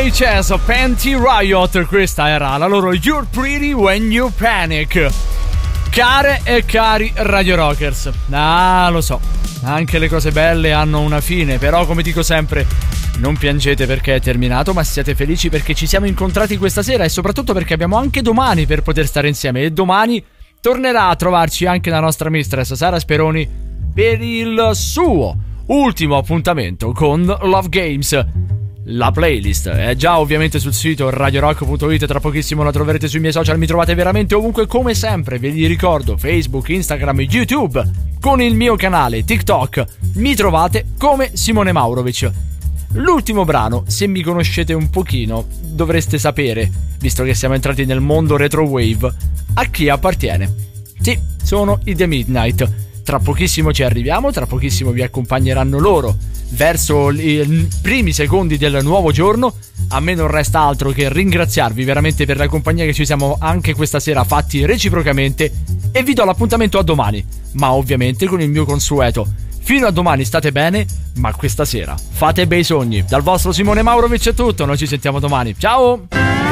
VHS Panty Riot, questa era la loro You're Pretty When You Panic. Care e cari Radio Rockers, lo so, anche le cose belle hanno una fine, però come dico sempre, non piangete perché è terminato, ma siate felici perché ci siamo incontrati questa sera e soprattutto perché abbiamo anche domani per poter stare insieme. E domani tornerà a trovarci anche la nostra mistress Sara Speroni per il suo ultimo appuntamento con Love Games. La playlist è già ovviamente sul sito radiorock.it, tra pochissimo la troverete sui miei social, mi trovate veramente ovunque come sempre, ve li ricordo, Facebook, Instagram, YouTube, con il mio canale TikTok, mi trovate come Simone Maurovic. L'ultimo brano, se mi conoscete un pochino, dovreste sapere, visto che siamo entrati nel mondo retrowave, a chi appartiene. Sì, sono i The Midnight. Tra pochissimo ci arriviamo, tra pochissimo vi accompagneranno loro verso i primi secondi del nuovo giorno. A me non resta altro che ringraziarvi veramente per la compagnia che ci siamo anche questa sera fatti reciprocamente e vi do l'appuntamento a domani, ma ovviamente con il mio consueto fino a domani state bene, ma questa sera fate bei sogni. Dal vostro Simone Maurovic è tutto, noi ci sentiamo domani, ciao!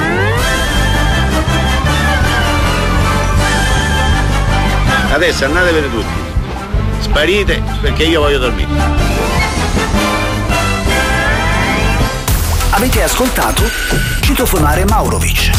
Adesso andatevene tutti, sparite perché io voglio dormire. Avete ascoltato Citofonare Maurovic.